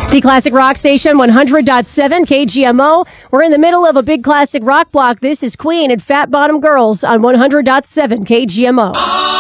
The Classic Rock Station, 100.7 KGMO. We're in the middle of a big classic rock block. This is Queen and Fat Bottom Girls on 100.7 KGMO.